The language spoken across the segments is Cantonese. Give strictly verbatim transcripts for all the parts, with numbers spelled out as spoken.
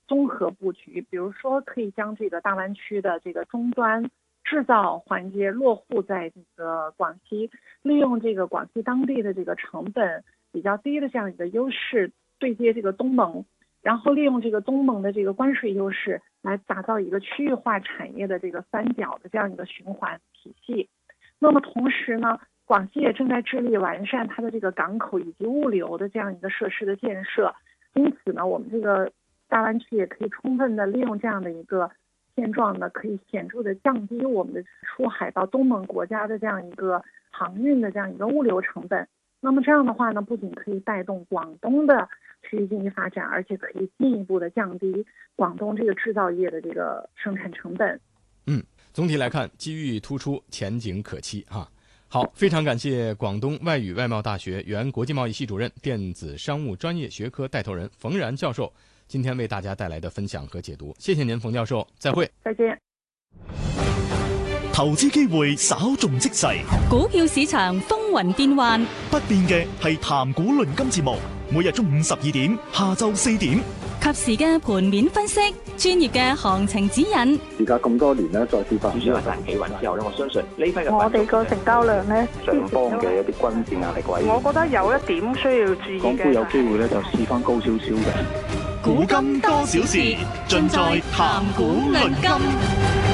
综合布局，比如说可以将这个大湾区的这个终端制造环节落户在这个广西，利用这个广西当地的这个成本比较低的这样一个优势，对接这个东盟，然后利用这个东盟的这个关税优势来打造一个区域化产业的这个三角的这样一个循环体系。那么同时呢，广西也正在致力完善它的这个港口以及物流的这样一个设施的建设，因此呢，我们这个大湾区也可以充分的利用这样的一个现状呢，可以显著的降低我们的出海到东盟国家的这样一个航运的这样一个物流成本。那么这样的话呢，不仅可以带动广东的区域经济发展，而且可以进一步的降低广东这个制造业的这个生产成本。 嗯，总体来看，机遇突出，前景可期哈。好，非常感谢广东外语外贸大学原国际贸易系主任、电子商務專業學科帶頭人馮然教授今天為大家帶來的分享和解讀，謝謝您馮教授，再會。 再見。 投資機會稍縱即逝， 股票市場風雲變幻， 不變嘅係談股論金節目，每日中午十二點，下晝四點， 及時嘅盤面分析，專業嘅行情指引。 而家咁多年咧，再跌翻， 主要係大企穩之後咧，我相信呢批嘅我哋個成交量咧， 上方嘅一啲均線壓力位， 我覺得有一點需要注意嘅。 港股有機會咧就試翻高少少嘅。 股金多少事，盡在談股論金。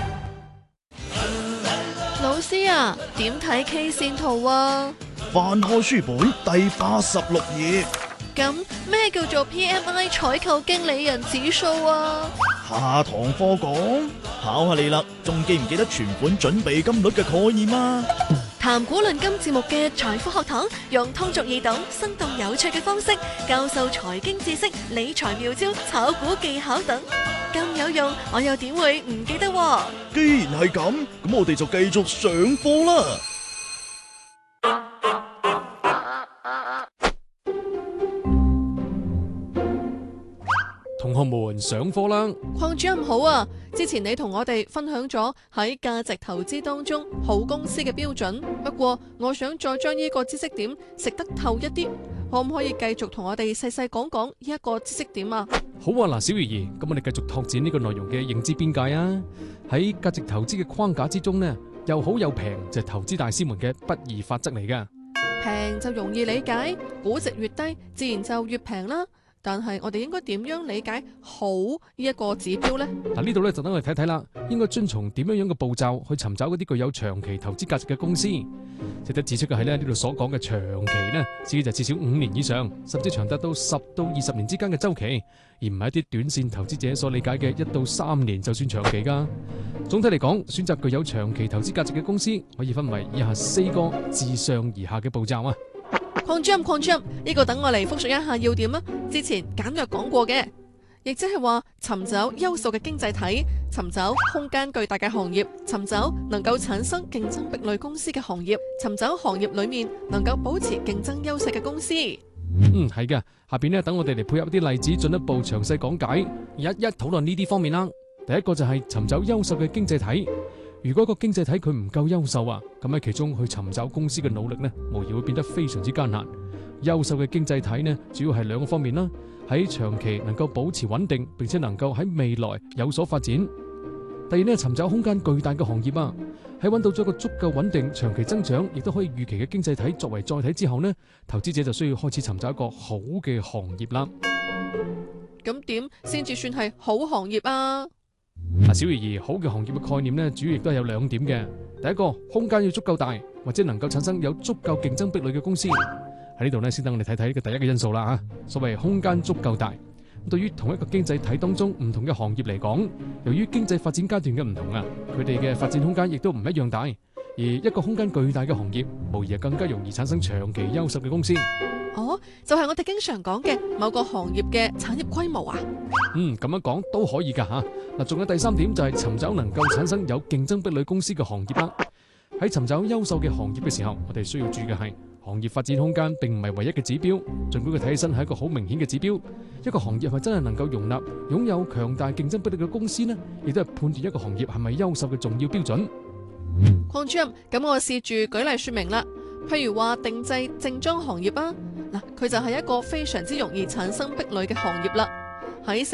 老師啊，點睇 K 線圖啊？ 翻開書本第八十六頁。 咁咩叫做 P M I 採購經理人指數啊？ 下堂課講，考下你啦，仲記唔記得存款準備金率嘅概念啊？ 談股論金節目嘅財富學堂，用通俗易懂、生動有趣嘅方式教授財經知識、理財妙招、炒股技巧等，咁有用，我又點會唔記得喎？ 既然係咁，咁我哋就繼續上課啦。 同學們上課啦！ 鄺主任好啊！之前你同我哋分享咗喺價值投資當中好公司嘅標準，不過我想再將呢個知識點食得透一啲，可唔可以繼續同我哋細細講講呢一個知識點啊？ 好啊，嗱，小魚兒，咁我哋繼續拓展呢個內容嘅認知邊界啊！喺價值投資嘅框架之中呢，又好又平就係投資大師們嘅不二法則嚟㗎。 平就容易理解，估值越低，自然就越平啦。但係我哋應該點樣理解好呢一個指標呢？ 嗱，呢度咧就等我哋睇睇啦，應該遵從點樣樣嘅步驟去尋找嗰啲具有長期投資價值嘅公司。值得指出嘅係咧，呢度所講嘅長期呢，指就至少五年以上，甚至長達到十到二十年之間嘅週期，而唔係一啲短線投資者所理解嘅一到三年就算長期㗎。總體嚟講，選擇具有長期投資價值嘅公司可以分為以下四個自上而下嘅步驟啊。 鄺主任，鄺主任，呢個等我嚟複述一下要點啊！之前簡略講過嘅，亦即係話尋找優秀嘅經濟體，尋找空間巨大嘅行業，尋找能夠產生競爭壁壘公司嘅行業，尋找行業裏面能夠保持競爭優勢嘅公司。 嗯，係嘅。下邊呢，等我哋嚟配合啲例子，進一步詳細講解，一一討論呢啲方面啦。第一個就係尋找優秀嘅經濟體。如果個經濟體佢唔夠優秀啊，咁喺其中去尋找公司嘅努力呢，無疑會變得非常之艱難。優秀嘅經濟體呢，主要係兩個方面啦，喺長期能夠保持穩定，並且能夠喺未來有所發展。第二呢，尋找空間巨大嘅行業啊，喺揾到咗一個足夠穩定、長期增長，亦都可以預期嘅經濟體作為載體之後呢，投資者就需要開始尋找一個好嘅行業啦。 咁點先至算係好行業啊？ 嗱，小魚兒，好嘅行業嘅概念呢，主要亦都係有兩點嘅。第一個，空間要足夠大，或者能夠產生有足夠競爭壁壘嘅公司。喺呢度呢，先等我哋睇睇呢個第一個因素啦嚇。所謂空間足夠大，對於同一個經濟體當中唔同嘅行業嚟講，由於經濟發展階段嘅唔同啊，佢哋嘅發展空間亦都唔一樣大。而一個空間巨大嘅行業，無疑係更加容易產生長期優秀嘅公司。 哦，就係、是、我哋經常講嘅某個行業嘅產業規模啊。 嗯，咁樣講都可以㗎嚇。嗱，仲有第三點就係尋找能夠產生有競爭壁壘公司嘅行業啦。喺尋找優秀嘅行業嘅時候，我哋需要注意嘅係行業發展空間並唔係唯一嘅指標，儘管佢睇起身係一個好明顯嘅指標。一個行業係咪真係能夠容納擁有強大競爭壁壘嘅公司呢？亦都係判斷一個行業係咪優秀嘅重要標準。 鄺主任，咁我試住舉例説明啦。譬如話定製正裝行業啊，嗱，佢就係一個非常之容易產生壁壘嘅行業啦。喺